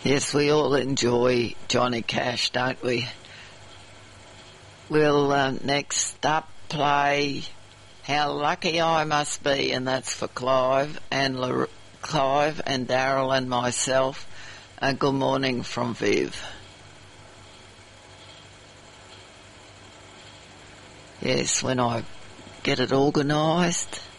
Yes, we all enjoy Johnny Cash, don't we? We'll next up play How Lucky I Must Be, and that's for Clive and Daryl and myself. Good morning from Viv. Yes, when I get it organised.